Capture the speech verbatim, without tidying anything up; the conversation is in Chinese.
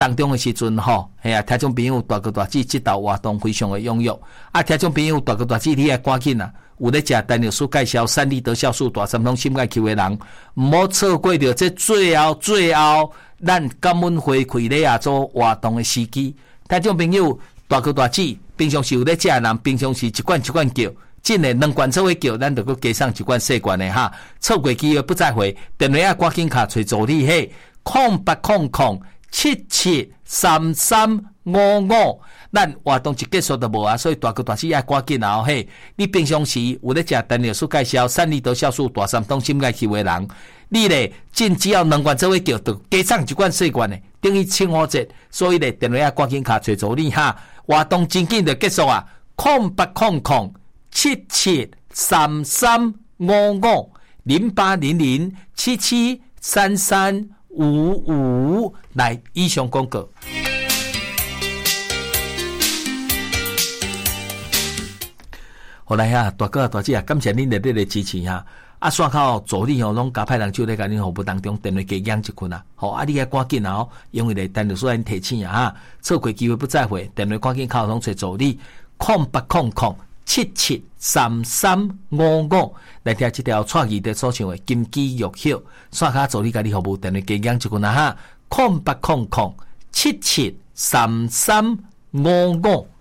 当中的时阵吼，嘿啊，听众朋友大哥大姐这道活动非常的踊跃，啊，听众朋友大哥大姐你也赶紧啊，有咧食陈老师介绍三利得酵素大三通心爱球的人，唔好错过掉这最后最后咱感恩会开咧啊做活动的时机。听众朋友大哥大姐平常时有咧食的人，平常时一罐一罐叫。真诶，两罐做伙叫，咱就佮加上一罐细罐诶哈。错过机会不再回，电话啊，赶紧卡找助理嘿，空八空空七七三三五五。咱活动一结束就无啊，所以大哥大姐爱赶紧啊嘿。你平常时有咧食陈老师介绍三利得酵素大三通心爱去诶人，你咧真只要两罐做伙叫，就加上一罐细罐诶，等于清五折。所以咧，电话啊，赶紧卡找助理哈。活动真紧就结束啊，空八空空。七七三三五五零八零零七七三三五五来以上广告。好来啊，大哥大姐啊，感谢恁热烈的支持哈！啊，线口助理吼，拢加派人就咧甲恁服务当中，电话加养一群啊！好啊，你也赶紧啊！哦，因为咧，单独说人提醒啊哈，错过机会不再会，电话赶紧靠拢找助理，空八空空。七七三三五五来听这条创意的所唱的金鸡玉晓，刷卡助理家己服务电话加养一群啊哈，空八空空七七三三五五。